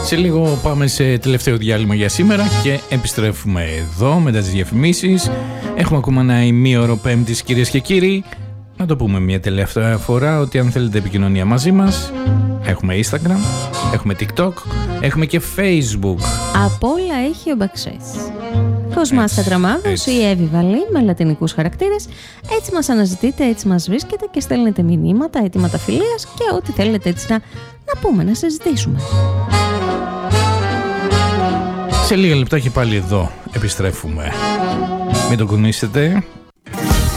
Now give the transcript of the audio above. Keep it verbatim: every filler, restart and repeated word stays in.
Σε λίγο πάμε σε τελευταίο διάλειμμα για σήμερα και επιστρέφουμε εδώ μετά τις διαφημίσεις. Έχουμε ακόμα ένα ημίωρο Πέμπτης, κυρίες και κύριοι. Να το πούμε μια τελευταία φορά ότι αν θέλετε επικοινωνία μαζί μας, έχουμε Instagram, έχουμε TikTok, έχουμε και Facebook. Από όλα έχει ο Μπαξές. Κοσμάς Κατραμάδος ή Εύη Βαλή με λατινικούς χαρακτήρες. Έτσι μας αναζητείτε, έτσι μας βρίσκετε και στέλνετε μηνύματα, αιτήματα φιλίας και ό,τι θέλετε έτσι να, να πούμε, να συζητήσουμε. Σε λίγα λεπτά και πάλι εδώ επιστρέφουμε. Μην το κουνήσετε,